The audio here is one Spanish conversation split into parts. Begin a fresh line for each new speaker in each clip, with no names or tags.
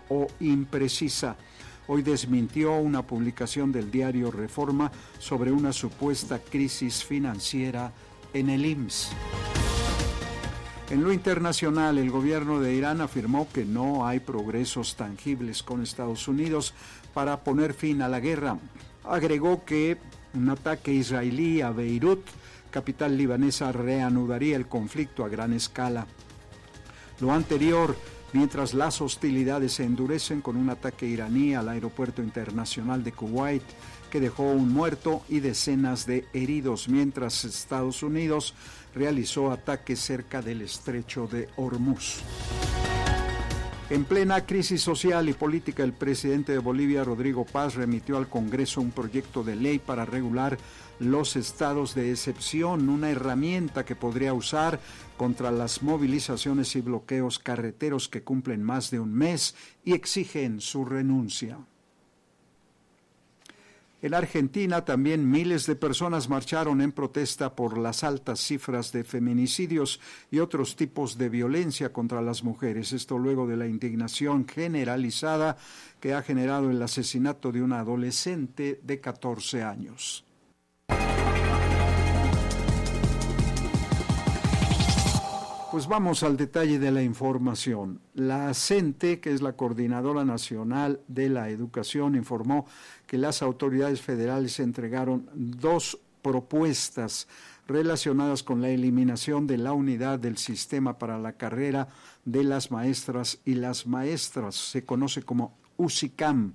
o imprecisa. Hoy desmintió una publicación del diario Reforma sobre una supuesta crisis financiera en el IMSS. En lo internacional, el gobierno de Irán afirmó que no hay progresos tangibles con Estados Unidos para poner fin a la guerra. Agregó que un ataque israelí a Beirut, capital libanesa, reanudaría el conflicto a gran escala. Lo anterior, mientras las hostilidades se endurecen con un ataque iraní al aeropuerto internacional de Kuwait, que dejó un muerto y decenas de heridos, mientras Estados Unidos realizó ataques cerca del estrecho de Hormuz. En plena crisis social y política, el presidente de Bolivia, Rodrigo Paz, remitió al Congreso un proyecto de ley para regular los estados de excepción, una herramienta que podría usar contra las movilizaciones y bloqueos carreteros que cumplen más de un mes y exigen su renuncia. En Argentina también miles de personas marcharon en protesta por las altas cifras de feminicidios y otros tipos de violencia contra las mujeres. Esto luego de la indignación generalizada que ha generado el asesinato de una adolescente de 14 años. Pues vamos al detalle de la información. La CENTE, que es la Coordinadora Nacional de la Educación, informó que las autoridades federales entregaron 2 propuestas relacionadas con la eliminación de la unidad del sistema para la carrera de las maestras y las maestras, se conoce como USICAM,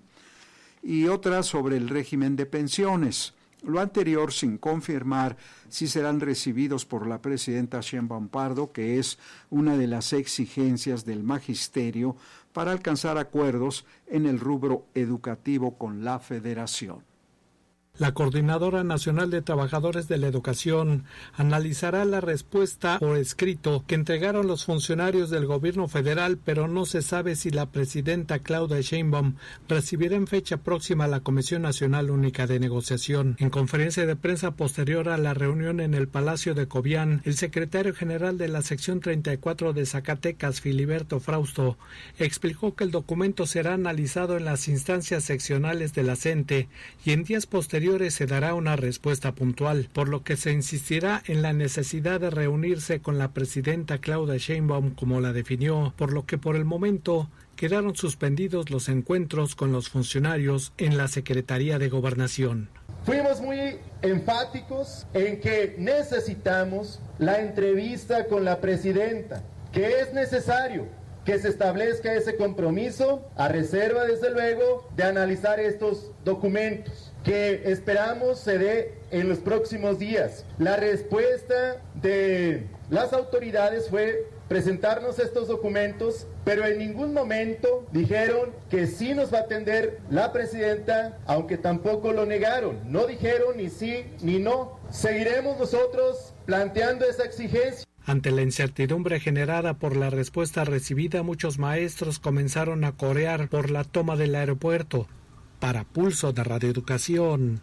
y otra sobre el régimen de pensiones. Lo anterior sin confirmar si serán recibidos por la presidenta Sheinbaum Pardo, que es una de las exigencias del magisterio para alcanzar acuerdos en el rubro educativo con la Federación.
La Coordinadora Nacional de Trabajadores de la Educación analizará la respuesta por escrito que entregaron los funcionarios del gobierno federal, pero no se sabe si la presidenta Claudia Sheinbaum recibirá en fecha próxima la Comisión Nacional Única de Negociación. En conferencia de prensa posterior a la reunión en el Palacio de Cobián, el secretario general de la sección 34 de Zacatecas, Filiberto Frausto, explicó que el documento será analizado en las instancias seccionales de la CENTE y en días posteriores se dará una respuesta puntual, por lo que se insistirá en la necesidad de reunirse con la presidenta Claudia Sheinbaum como la definió, por lo que por el momento quedaron suspendidos los encuentros con los funcionarios en la Secretaría de Gobernación.
Fuimos muy enfáticos en que necesitamos la entrevista con la presidenta, que es necesario que se establezca ese compromiso, a reserva desde luego de analizar estos documentos, que esperamos se dé en los próximos días. La respuesta de las autoridades fue presentarnos estos documentos, pero en ningún momento dijeron que sí nos va a atender la presidenta, aunque tampoco lo negaron. No dijeron ni sí ni no. Seguiremos nosotros planteando esa exigencia.
Ante la incertidumbre generada por la respuesta recibida, muchos maestros comenzaron a corear por la toma del aeropuerto. Para Pulso de Radio Educación,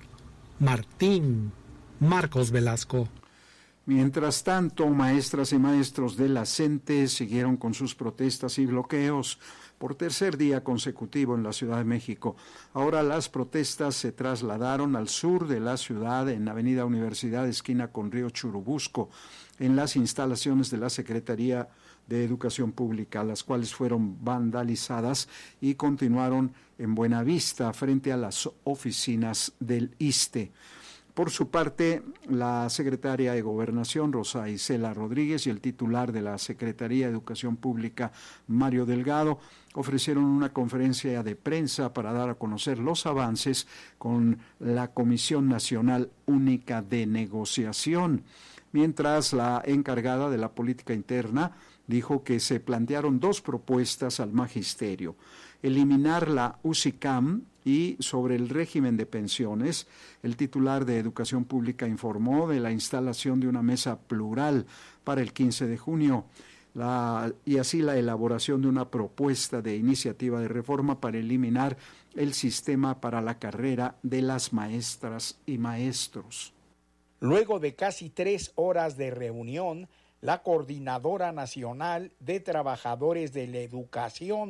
Marcos Velasco.
Mientras tanto, maestras y maestros de la CENTE siguieron con sus protestas y bloqueos por tercer día consecutivo en la Ciudad de México. Ahora las protestas se trasladaron al sur de la ciudad, en Avenida Universidad, esquina con Río Churubusco, en las instalaciones de la Secretaría de Educación Pública, las cuales fueron vandalizadas y continuaron en Buenavista, frente a las oficinas del ISSSTE. Por su parte, la secretaria de Gobernación, Rosa Isela Rodríguez, y el titular de la Secretaría de Educación Pública, Mario Delgado, ofrecieron una conferencia de prensa para dar a conocer los avances con la Comisión Nacional Única de Negociación, mientras la encargada de la política interna dijo que se plantearon 2 propuestas al magisterio: eliminar la USICAM y sobre el régimen de pensiones. El titular de Educación Pública informó de la instalación de una mesa plural para el 15 de junio y así la elaboración de una propuesta de iniciativa de reforma para eliminar el sistema para la carrera de las maestras y maestros.
Luego de casi 3 horas de reunión, la Coordinadora Nacional de Trabajadores de la Educación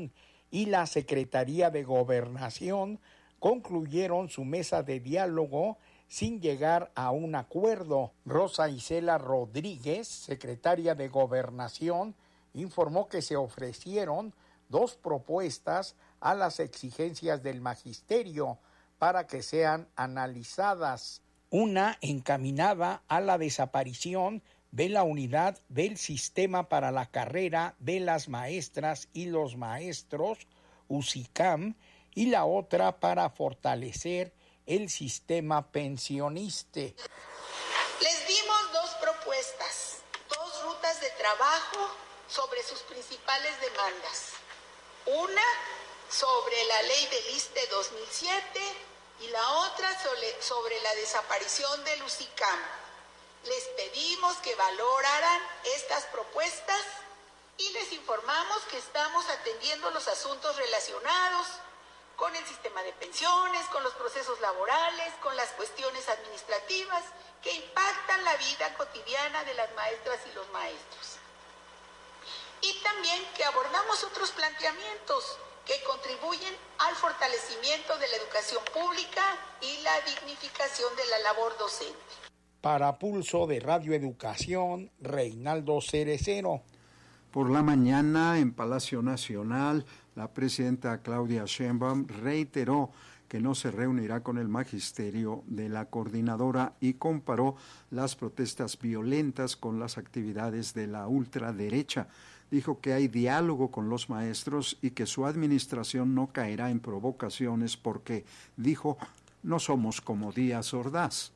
y la Secretaría de Gobernación concluyeron su mesa de diálogo sin llegar a un acuerdo. Rosa Isela Rodríguez, secretaria de Gobernación, informó que se ofrecieron 2 propuestas a las exigencias del magisterio para que sean analizadas. Una encaminada a la desaparición de la unidad del Sistema para la Carrera de las Maestras y los Maestros, USICAM, y la otra para fortalecer el sistema pensionista.
Les dimos 2 propuestas, 2 rutas de trabajo sobre sus principales demandas. Una sobre la ley del ISSSTE 2007 y la otra sobre la desaparición del USICAM. Les pedimos que valoraran estas propuestas y les informamos que estamos atendiendo los asuntos relacionados con el sistema de pensiones, con los procesos laborales, con las cuestiones administrativas que impactan la vida cotidiana de las maestras y los maestros. Y también que abordamos otros planteamientos que contribuyen al fortalecimiento de la educación pública y la dignificación de la labor docente.
Para Pulso de Radio Educación, Reinaldo Cerecero.
Por la mañana, en Palacio Nacional, la presidenta Claudia Sheinbaum reiteró que no se reunirá con el magisterio de la coordinadora y comparó las protestas violentas con las actividades de la ultraderecha. Dijo que hay diálogo con los maestros y que su administración no caerá en provocaciones porque, dijo, no somos como Díaz Ordaz.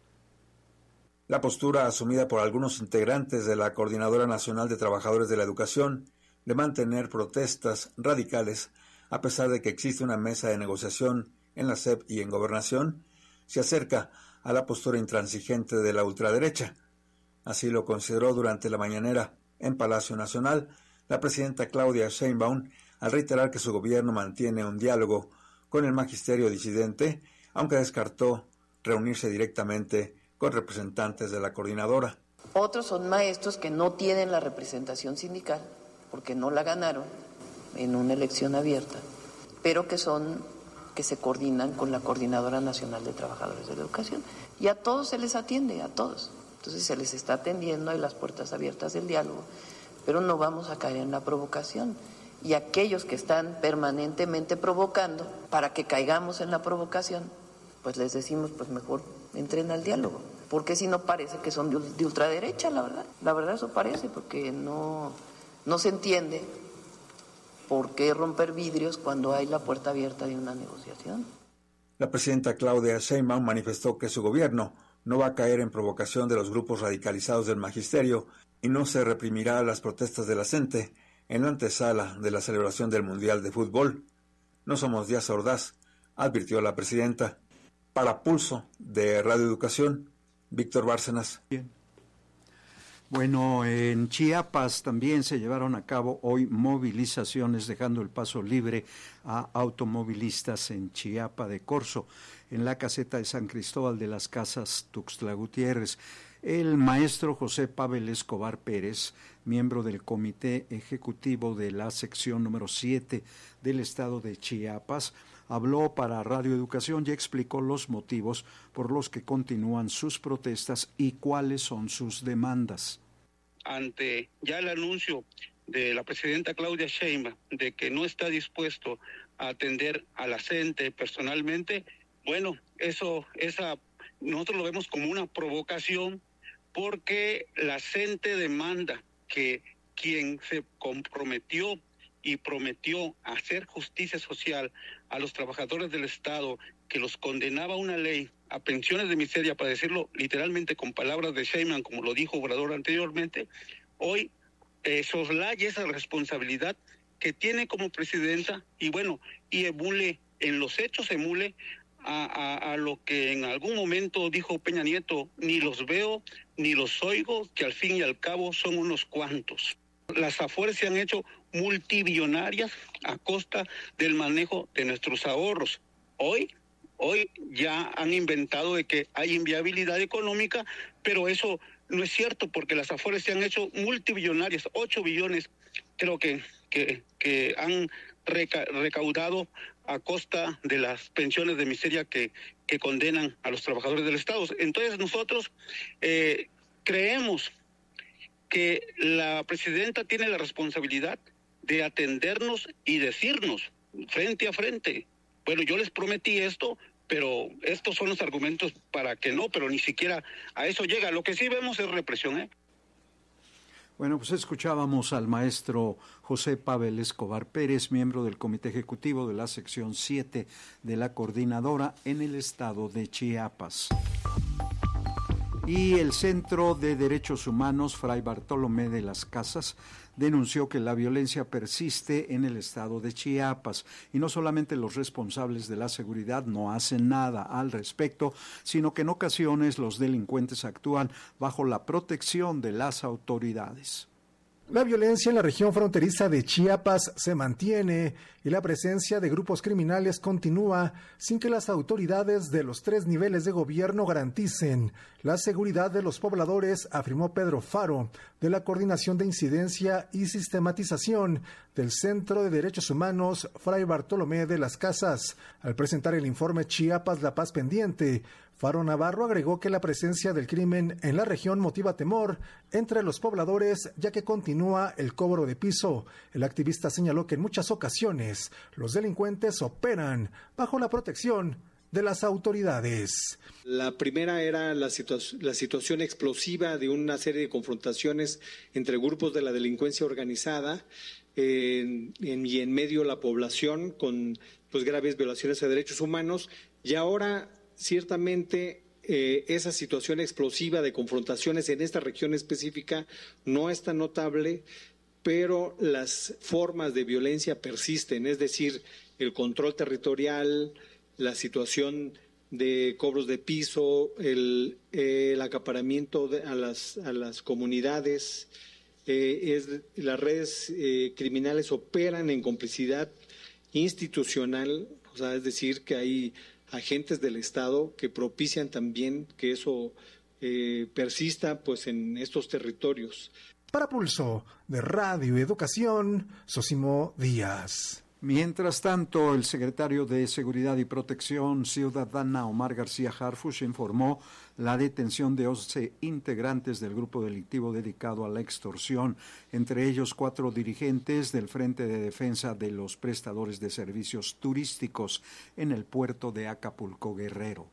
La postura asumida por algunos integrantes de la Coordinadora Nacional de Trabajadores de la Educación de mantener protestas radicales, a pesar de que existe una mesa de negociación en la SEP y en Gobernación, se acerca a la postura intransigente de la ultraderecha. Así lo consideró durante la mañanera en Palacio Nacional la presidenta Claudia Sheinbaum, al reiterar que su gobierno mantiene un diálogo con el magisterio disidente, aunque descartó reunirse directamente con representantes de la coordinadora.
Otros son maestros que no tienen la representación sindical, porque no la ganaron en una elección abierta, pero que se coordinan con la Coordinadora Nacional de Trabajadores de la Educación. Y a todos se les atiende, a todos. Entonces se les está atendiendo, hay las puertas abiertas del diálogo, pero no vamos a caer en la provocación. Y aquellos que están permanentemente provocando, para que caigamos en la provocación, pues les decimos, pues mejor entren al diálogo, porque si no parece que son de ultraderecha, la verdad eso parece, porque no se entiende por qué romper vidrios cuando hay la puerta abierta de una negociación.
La presidenta Claudia Sheinbaum manifestó que su gobierno no va a caer en provocación de los grupos radicalizados del magisterio y no se reprimirá las protestas de la CENTE en la antesala de la celebración del Mundial de Fútbol. No somos Díaz Ordaz, advirtió la presidenta. Para Pulso de Radio Educación, Víctor Bárcenas.
Bien. Bueno, en Chiapas también se llevaron a cabo hoy movilizaciones dejando el paso libre a automovilistas en Chiapa de Corzo, en la caseta de San Cristóbal de las Casas, Tuxtla Gutiérrez. El maestro José Pavel Escobar Pérez, miembro del Comité Ejecutivo de la sección número 7 del estado de Chiapas, habló para Radio Educación y explicó los motivos por los que continúan sus protestas y cuáles son sus demandas.
Ante ya el anuncio de la presidenta Claudia Sheinbaum de que no está dispuesto a atender a la CENTE personalmente, bueno, nosotros lo vemos como una provocación porque la CENTE demanda que quien se comprometió y prometió hacer justicia social a los trabajadores del Estado, que los condenaba a una ley, a pensiones de miseria, para decirlo literalmente con palabras de Sheinbaum, como lo dijo Obrador anteriormente, hoy soslaya esa responsabilidad que tiene como presidenta y emule, en los hechos emule a lo que en algún momento dijo Peña Nieto: ni los veo ni los oigo, que al fin y al cabo son unos cuantos. Las Afores se han hecho multibillonarias a costa del manejo de nuestros ahorros. Hoy ya han inventado de que hay inviabilidad económica, pero eso no es cierto, porque las Afores se han hecho multibillonarias, 8 billones creo que han recaudado a costa de las pensiones de miseria que condenan a los trabajadores del Estado. Entonces nosotros creemos que la presidenta tiene la responsabilidad de atendernos y decirnos frente a frente, bueno, yo les prometí esto, pero estos son los argumentos para que no, pero ni siquiera a eso llega. Lo que sí vemos es represión,
Bueno, pues escuchábamos al maestro José Pavel Escobar Pérez, miembro del Comité Ejecutivo de la Sección 7 de la Coordinadora en el estado de Chiapas. Y el Centro de Derechos Humanos Fray Bartolomé de las Casas denunció que la violencia persiste en el estado de Chiapas y no solamente los responsables de la seguridad no hacen nada al respecto, sino que en ocasiones los delincuentes actúan bajo la protección de las autoridades.
La violencia en la región fronteriza de Chiapas se mantiene y la presencia de grupos criminales continúa sin que las autoridades de los 3 niveles de gobierno garanticen la seguridad de los pobladores, afirmó Pedro Faro, de la Coordinación de Incidencia y Sistematización del Centro de Derechos Humanos Fray Bartolomé de las Casas. Al presentar el informe Chiapas, la paz pendiente, Faro Navarro agregó que la presencia del crimen en la región motiva temor entre los pobladores, ya que continúa el cobro de piso. El activista señaló que en muchas ocasiones los delincuentes operan bajo la protección de las autoridades.
La primera era la situación explosiva de una serie de confrontaciones entre grupos de la delincuencia organizada y en medio la población con graves violaciones a derechos humanos, y ahora ciertamente esa situación explosiva de confrontaciones en esta región específica no es tan notable, pero las formas de violencia persisten, es decir, el control territorial, la situación de cobros de piso, el acaparamiento a las comunidades, las redes criminales operan en complicidad institucional, o sea, es decir, que hay agentes del Estado que propician también que eso persista pues en estos territorios.
Para Pulso de Radio Educación, Sosimo Díaz.
Mientras tanto, el secretario de Seguridad y Protección Ciudadana, Omar García Harfuch, informó la detención de 11 integrantes del grupo delictivo dedicado a la extorsión, entre ellos 4 dirigentes del Frente de Defensa de los Prestadores de Servicios Turísticos en el puerto de Acapulco, Guerrero.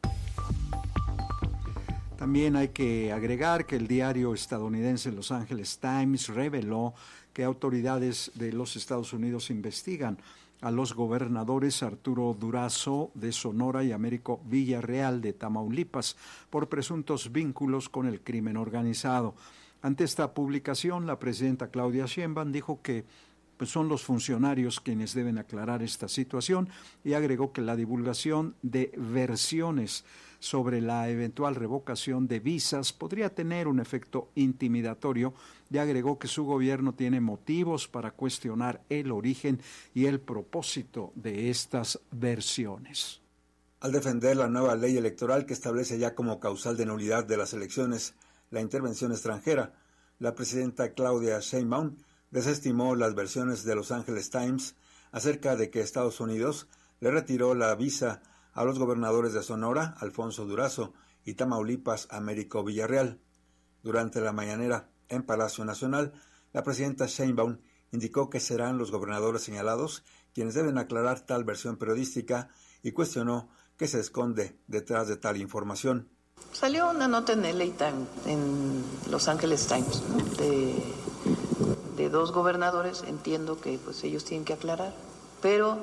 También hay que agregar que el diario estadounidense Los Angeles Times reveló que autoridades de los Estados Unidos investigan a los gobernadores Arturo Durazo de Sonora y Américo Villarreal de Tamaulipas por presuntos vínculos con el crimen organizado. Ante esta publicación, la presidenta Claudia Sheinbaum dijo que son los funcionarios quienes deben aclarar esta situación y agregó que la divulgación de versiones sobre la eventual revocación de visas podría tener un efecto intimidatorio y agregó que su gobierno tiene motivos para cuestionar el origen y el propósito de estas versiones.
Al defender la nueva ley electoral que establece ya como causal de nulidad de las elecciones la intervención extranjera, la presidenta Claudia Sheinbaum desestimó las versiones de Los Angeles Times acerca de que Estados Unidos le retiró la visa a los gobernadores de Sonora, Alfonso Durazo, y Tamaulipas, Américo Villarreal. Durante la mañanera en Palacio Nacional, la presidenta Sheinbaum indicó que serán los gobernadores señalados quienes deben aclarar tal versión periodística y cuestionó qué se esconde detrás de tal información.
Salió una nota en LA Times, en Los Angeles Times, ¿no? de 2 gobernadores. Entiendo que pues ellos tienen que aclarar, pero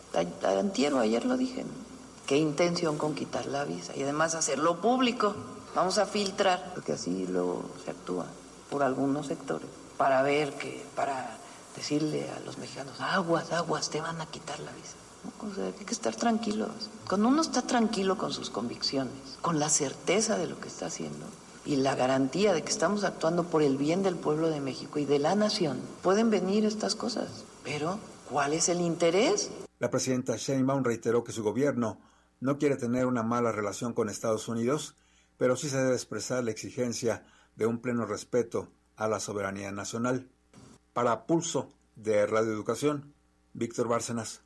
ayer lo dije, ¿no? ¿Qué intención con quitar la visa? Y además hacerlo público. Vamos a filtrar, porque así luego se actúa por algunos sectores, para decirle a los mexicanos, aguas, te van a quitar la visa. ¿No? O sea, hay que estar tranquilos. Cuando uno está tranquilo con sus convicciones, con la certeza de lo que está haciendo y la garantía de que estamos actuando por el bien del pueblo de México y de la nación, pueden venir estas cosas. Pero, ¿cuál es el interés?
La presidenta Sheinbaum reiteró que su gobierno no quiere tener una mala relación con Estados Unidos, pero sí se debe expresar la exigencia de un pleno respeto a la soberanía nacional. Para Pulso de Radio Educación, Víctor Bárcenas.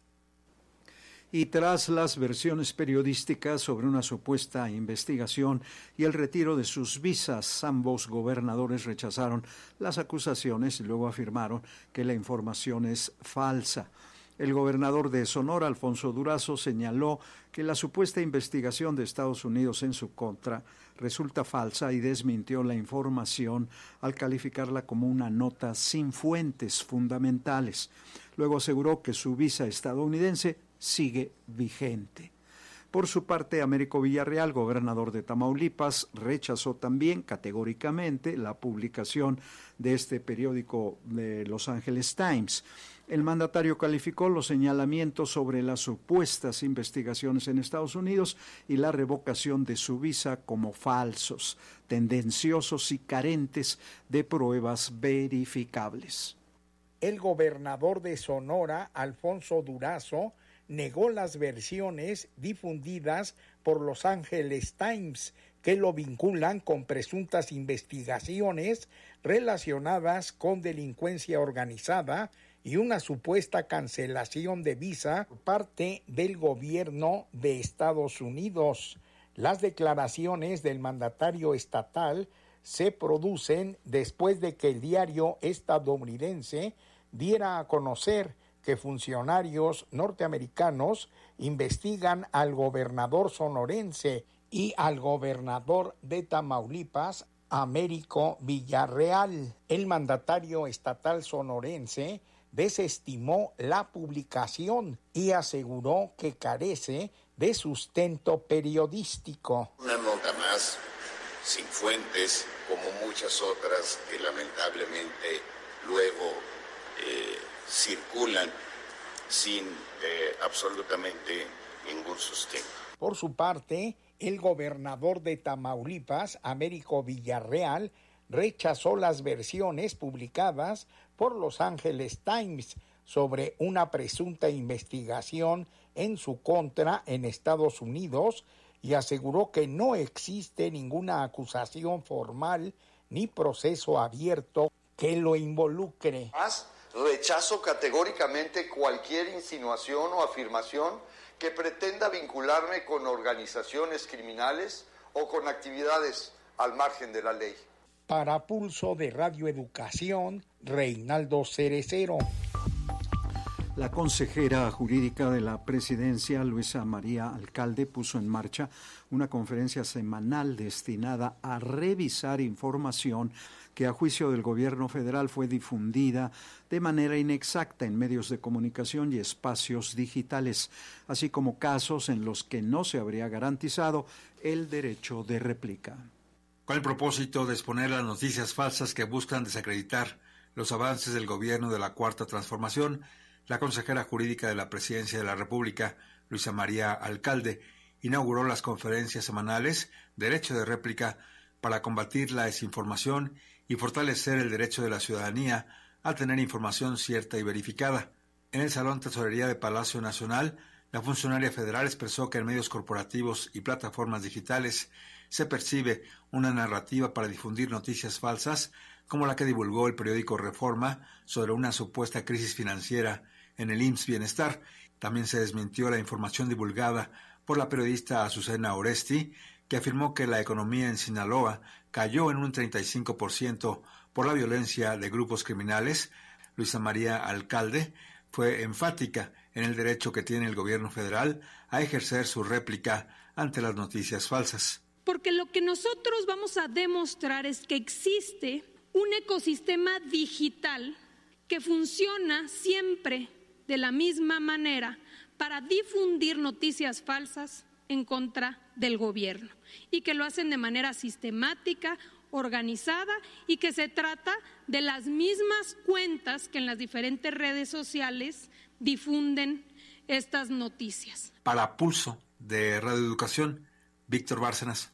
Y tras las versiones periodísticas sobre una supuesta investigación y el retiro de sus visas, ambos gobernadores rechazaron las acusaciones y luego afirmaron que la información es falsa. El gobernador de Sonora, Alfonso Durazo, señaló que la supuesta investigación de Estados Unidos en su contra resulta falsa y desmintió la información al calificarla como una nota sin fuentes fundamentales. Luego aseguró que su visa estadounidense sigue vigente. Por su parte, Américo Villarreal, gobernador de Tamaulipas, rechazó también categóricamente la publicación de este periódico de Los Angeles Times. El mandatario calificó los señalamientos sobre las supuestas investigaciones en Estados Unidos y la revocación de su visa como falsos, tendenciosos y carentes de pruebas verificables.
El gobernador de Sonora, Alfonso Durazo, negó las versiones difundidas por Los Angeles Times que lo vinculan con presuntas investigaciones relacionadas con delincuencia organizada y una supuesta cancelación de visa por parte del gobierno de Estados Unidos. Las declaraciones del mandatario estatal se producen después de que el diario estadounidense diera a conocer que funcionarios norteamericanos investigan al gobernador sonorense y al gobernador de Tamaulipas, Américo Villarreal. El mandatario estatal sonorense desestimó la publicación y aseguró que carece de sustento periodístico.
Una nota más, sin fuentes, como muchas otras que lamentablemente luego circulan sin absolutamente ningún sustento.
Por su parte, el gobernador de Tamaulipas, Américo Villarreal, rechazó las versiones publicadas por Los Angeles Times sobre una presunta investigación en su contra en Estados Unidos y aseguró que no existe ninguna acusación formal ni proceso abierto que lo involucre.
Rechazo categóricamente cualquier insinuación o afirmación que pretenda vincularme con organizaciones criminales o con actividades al margen de la ley.
Para Pulso de Radio Educación, Reinaldo Cerecero.
La consejera jurídica de la presidencia, Luisa María Alcalde, puso en marcha una conferencia semanal destinada a revisar información que a juicio del gobierno federal fue difundida de manera inexacta en medios de comunicación y espacios digitales, así como casos en los que no se habría garantizado el derecho de réplica.
Con el propósito de exponer las noticias falsas que buscan desacreditar los avances del gobierno de la Cuarta Transformación, la consejera jurídica de la Presidencia de la República, Luisa María Alcalde, inauguró las conferencias semanales Derecho de Réplica para combatir la desinformación y fortalecer el derecho de la ciudadanía a tener información cierta y verificada. En el Salón Tesorería de Palacio Nacional, la funcionaria federal expresó que en medios corporativos y plataformas digitales se percibe una narrativa para difundir noticias falsas, como la que divulgó el periódico Reforma sobre una supuesta crisis financiera en el IMSS Bienestar. También se desmintió la información divulgada por la periodista Azucena Oresti, que afirmó que la economía en Sinaloa cayó en un 35% por la violencia de grupos criminales. Luisa María Alcalde fue enfática en el derecho que tiene el gobierno federal a ejercer su réplica ante las noticias falsas.
Porque lo que nosotros vamos a demostrar es que existe un ecosistema digital que funciona siempre de la misma manera para difundir noticias falsas en contra del gobierno y que lo hacen de manera sistemática, organizada y que se trata de las mismas cuentas que en las diferentes redes sociales difunden estas noticias.
Para Pulso de Radio Educación, Víctor Bárcenas.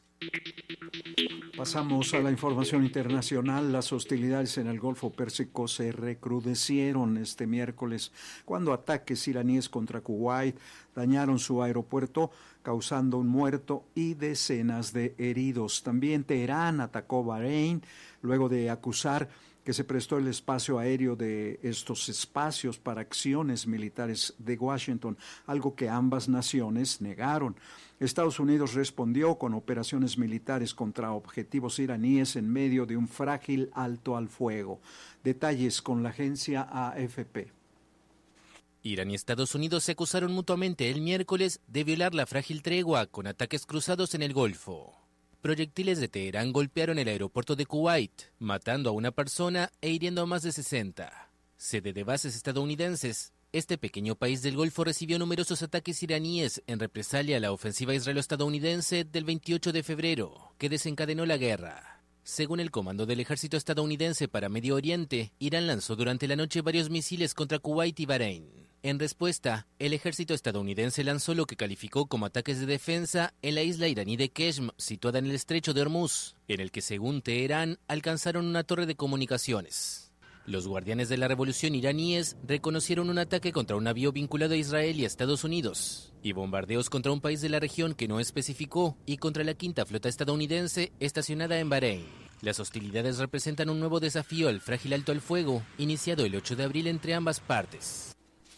Pasamos a la información internacional. Las hostilidades en el Golfo Pérsico se recrudecieron este miércoles cuando ataques iraníes contra Kuwait dañaron su aeropuerto, causando un muerto y decenas de heridos. También Teherán atacó Bahrein luego de acusar que se prestó el espacio aéreo de estos espacios para acciones militares de Washington, algo que ambas naciones negaron. Estados Unidos respondió con operaciones militares contra objetivos iraníes en medio de un frágil alto al fuego. Detalles con la agencia AFP.
Irán y Estados Unidos se acusaron mutuamente el miércoles de violar la frágil tregua con ataques cruzados en el Golfo. Proyectiles de Teherán golpearon el aeropuerto de Kuwait, matando a una persona e hiriendo a más de 60. Sede de bases estadounidenses, este pequeño país del Golfo recibió numerosos ataques iraníes en represalia a la ofensiva israelo-estadounidense del 28 de febrero, que desencadenó la guerra. Según el Comando del Ejército Estadounidense para Medio Oriente, Irán lanzó durante la noche varios misiles contra Kuwait y Bahrein. En respuesta, el ejército estadounidense lanzó lo que calificó como ataques de defensa en la isla iraní de Keshm, situada en el estrecho de Hormuz, en el que, según Teherán, alcanzaron una torre de comunicaciones. Los guardianes de la revolución iraníes reconocieron un ataque contra un avión vinculado a Israel y a Estados Unidos, y bombardeos contra un país de la región que no especificó y contra la quinta flota estadounidense estacionada en Bahrein. Las hostilidades representan un nuevo desafío al frágil alto al fuego, iniciado el 8 de abril entre ambas partes.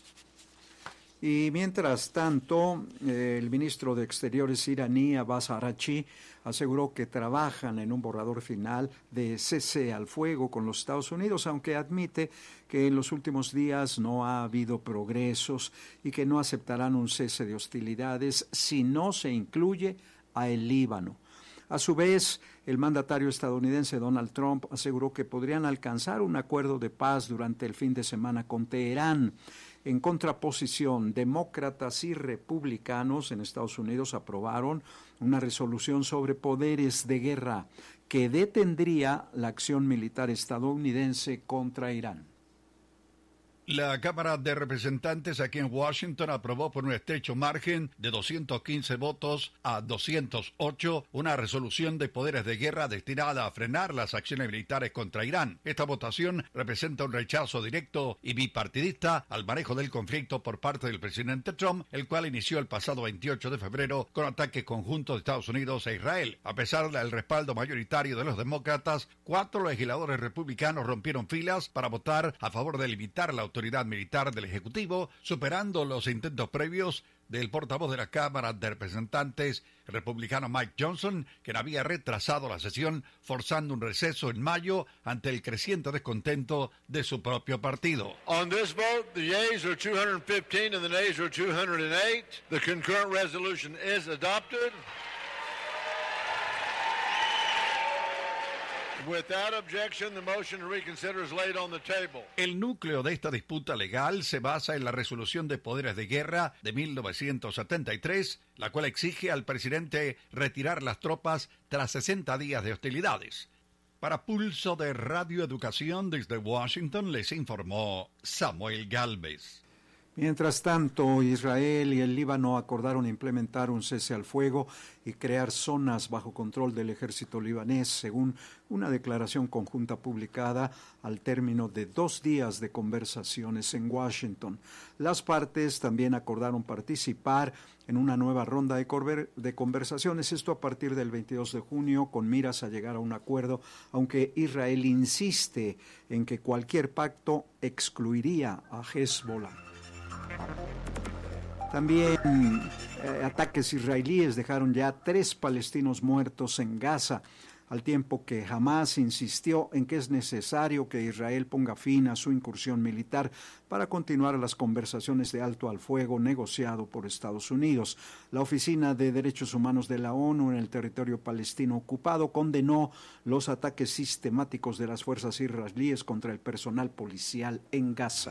Y mientras tanto, el ministro de Exteriores iraní, Abbas Araghchi, aseguró que trabajan en un borrador final de cese al fuego con los Estados Unidos, aunque admite que en los últimos días no ha habido progresos y que no aceptarán un cese de hostilidades si no se incluye a el Líbano. A su vez, el mandatario estadounidense Donald Trump aseguró que podrían alcanzar un acuerdo de paz durante el fin de semana con Teherán. En contraposición, demócratas y republicanos en Estados Unidos aprobaron una resolución sobre poderes de guerra que detendría la acción militar estadounidense contra Irán.
La Cámara de Representantes aquí en Washington aprobó por un estrecho margen de 215 votos a 208 una resolución de poderes de guerra destinada a frenar las acciones militares contra Irán. Esta votación representa un rechazo directo y bipartidista al manejo del conflicto por parte del presidente Trump, el cual inició el pasado 28 de febrero con ataques conjuntos de Estados Unidos e Israel. A pesar del respaldo mayoritario de los demócratas, 4 legisladores republicanos rompieron filas para votar a favor de limitar la autoridad militar del Ejecutivo, superando los intentos previos del portavoz de la Cámara de Representantes, el republicano Mike Johnson, quien había retrasado la sesión forzando un receso en mayo ante el creciente descontento de su propio partido.
On this vote, the yeas are 215 and the nays are 208. The concurrent resolution is adopted. Without objection, the motion to reconsider is laid on the table.
El núcleo de esta disputa legal se basa en la resolución de poderes de guerra de 1973, la cual exige al presidente retirar las tropas tras 60 días de hostilidades. Para Pulso de Radio Educación desde Washington les informó Samuel Gálvez.
Mientras tanto, Israel y el Líbano acordaron implementar un cese al fuego y crear zonas bajo control del ejército libanés, según una declaración conjunta publicada al término de 2 días de conversaciones en Washington. Las partes también acordaron participar en una nueva ronda de conversaciones, esto a partir del 22 de junio, con miras a llegar a un acuerdo, aunque Israel insiste en que cualquier pacto excluiría a Hezbollah. También ataques israelíes dejaron ya 3 palestinos muertos en Gaza, al tiempo que Hamás insistió en que es necesario que Israel ponga fin a su incursión militar para continuar las conversaciones de alto al fuego negociado por Estados Unidos. La Oficina de Derechos Humanos de la ONU en el territorio palestino ocupado condenó los ataques sistemáticos de las fuerzas israelíes contra el personal policial en Gaza.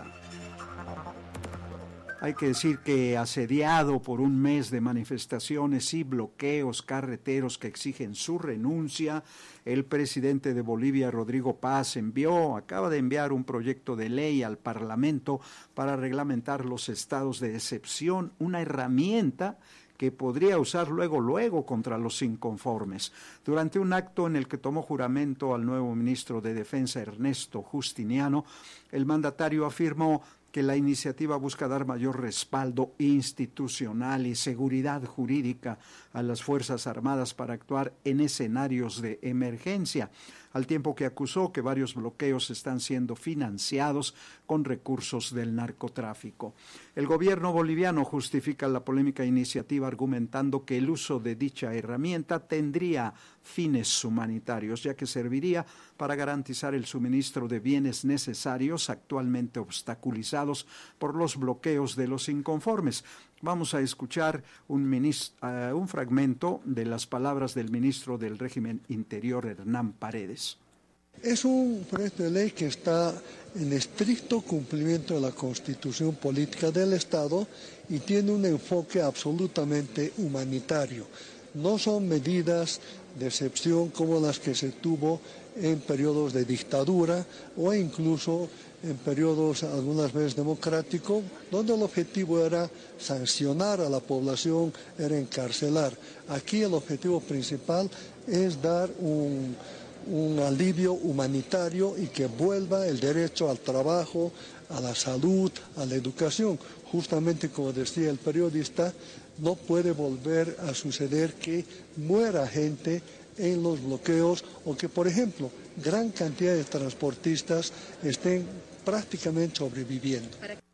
Hay que decir que asediado por un mes de manifestaciones y bloqueos carreteros que exigen su renuncia, el presidente de Bolivia, Rodrigo Paz, acaba de enviar un proyecto de ley al Parlamento para reglamentar los estados de excepción, una herramienta que podría usar luego contra los inconformes. Durante un acto en el que tomó juramento al nuevo ministro de Defensa, Ernesto Justiniano, el mandatario afirmó que la iniciativa busca dar mayor respaldo institucional y seguridad jurídica a las Fuerzas Armadas para actuar en escenarios de emergencia, al tiempo que acusó que varios bloqueos están siendo financiados con recursos del narcotráfico. El gobierno boliviano justifica la polémica iniciativa argumentando que el uso de dicha herramienta tendría fines humanitarios, ya que serviría para garantizar el suministro de bienes necesarios actualmente obstaculizados por los bloqueos de los inconformes. Vamos a escuchar un fragmento de las palabras del ministro del Régimen Interior, Hernán Paredes.
Es un proyecto de ley que está en estricto cumplimiento de la Constitución Política del Estado y tiene un enfoque absolutamente humanitario. No son medidas de excepción como las que se tuvo en periodos de dictadura o incluso en periodos algunas veces democráticos, donde el objetivo era sancionar a la población, era encarcelar. Aquí el objetivo principal es dar un alivio humanitario y que vuelva el derecho al trabajo, a la salud, a la educación. Justamente como decía el periodista, no puede volver a suceder que muera gente en los bloqueos o que, por ejemplo, gran cantidad de transportistas estén prácticamente sobreviviendo.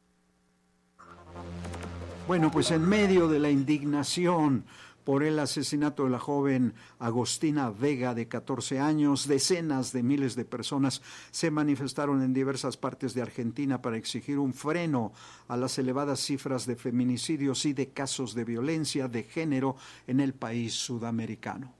Bueno, pues en medio de la indignación por el asesinato de la joven Agostina Vega, de 14 años, decenas de miles de personas se manifestaron en diversas partes de Argentina para exigir un freno a las elevadas cifras de feminicidios y de casos de violencia de género en el país sudamericano.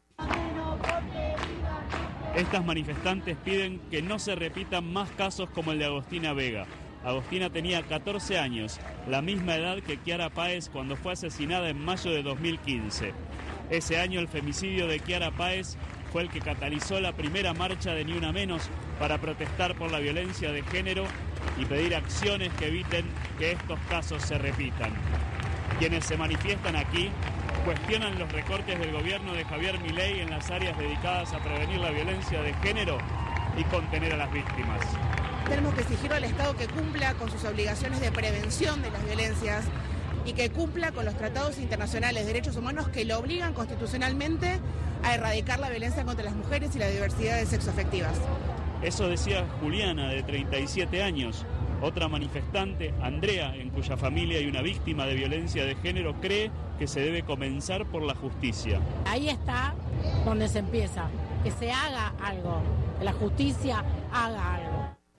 Estas manifestantes piden que no se repitan más casos como el de Agostina Vega. Agostina tenía 14 años, la misma edad que Kiara Páez cuando fue asesinada en mayo de 2015. Ese año el femicidio de Kiara Páez fue el que catalizó la primera marcha de Ni Una Menos para protestar por la violencia de género y pedir acciones que eviten que estos casos se repitan. Quienes se manifiestan aquí cuestionan los recortes del gobierno de Javier Milei en las áreas dedicadas a prevenir la violencia de género y contener a las víctimas.
Tenemos que exigir al Estado que cumpla con sus obligaciones de prevención de las violencias y que cumpla con los tratados internacionales de derechos humanos que lo obligan constitucionalmente a erradicar la violencia contra las mujeres y la diversidad de sexoafectivas.
Eso decía Juliana, de 37 años. Otra manifestante, Andrea, en cuya familia hay una víctima de violencia de género, cree que se debe comenzar por la justicia.
Ahí está donde se empieza, que se haga algo, que la justicia haga algo.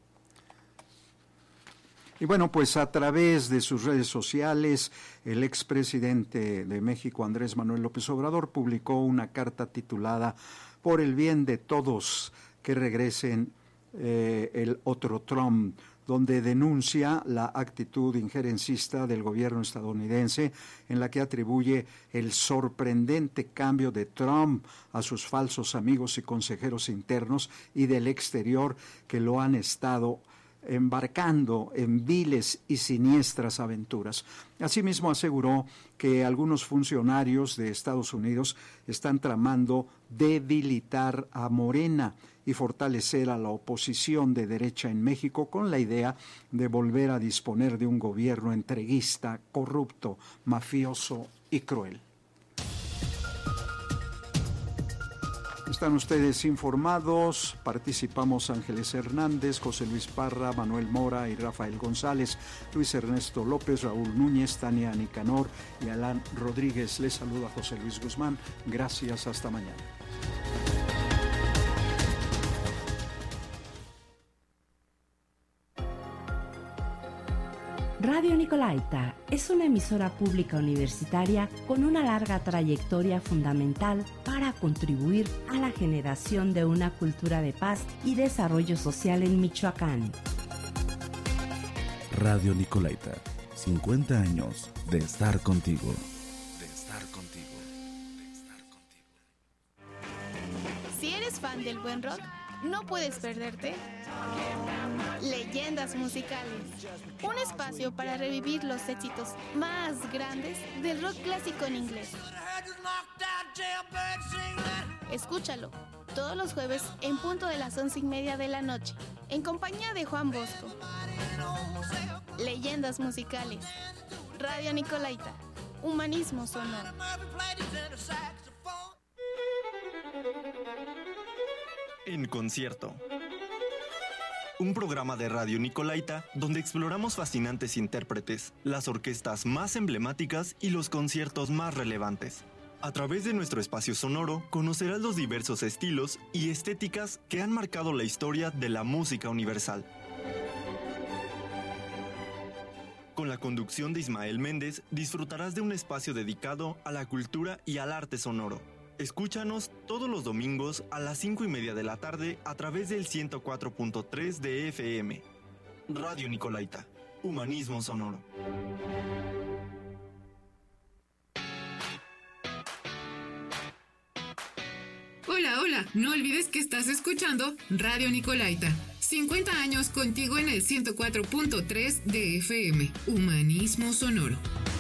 Y bueno, pues a través de sus redes sociales, el expresidente de México, Andrés Manuel López Obrador, publicó una carta titulada "Por el bien de todos, que regresen el otro Trump", donde denuncia la actitud injerencista del gobierno estadounidense, en la que atribuye el sorprendente cambio de Trump a sus falsos amigos y consejeros internos y del exterior que lo han estado embarcando en viles y siniestras aventuras. Asimismo, aseguró que algunos funcionarios de Estados Unidos están tramando debilitar a Morena y fortalecer a la oposición de derecha en México con la idea de volver a disponer de un gobierno entreguista, corrupto, mafioso y cruel. Están ustedes informados, participamos Ángeles Hernández, José Luis Parra, Manuel Mora y Rafael González, Luis Ernesto López, Raúl Núñez, Tania Nicanor y Alan Rodríguez. Les saluda José Luis Guzmán. Gracias, hasta mañana.
Radio Nicolaita es una emisora pública universitaria con una larga trayectoria fundamental para contribuir a la generación de una cultura de paz y desarrollo social en Michoacán.
Radio Nicolaita, 50 años de estar contigo.
Si eres fan del buen rock, no puedes perderte Leyendas Musicales, un espacio para revivir los éxitos más grandes del rock clásico en inglés. Escúchalo todos los jueves en punto de las 11:30 de la noche, en compañía de Juan Bosco. Leyendas musicales. Radio Nicolaita. Humanismo sonoro.
En concierto. Un programa de Radio Nicolaita donde exploramos fascinantes intérpretes, las orquestas más emblemáticas y los conciertos más relevantes. A través de nuestro espacio sonoro conocerás los diversos estilos y estéticas que han marcado la historia de la música universal. Con la conducción de Ismael Méndez disfrutarás de un espacio dedicado a la cultura y al arte sonoro. Escúchanos todos los domingos a las 5:30 de la tarde a través del 104.3 de FM. Radio Nicolaita. Humanismo sonoro.
Hola, no olvides que estás escuchando Radio Nicolaita. 50 años contigo en el 104.3 de FM. Humanismo sonoro.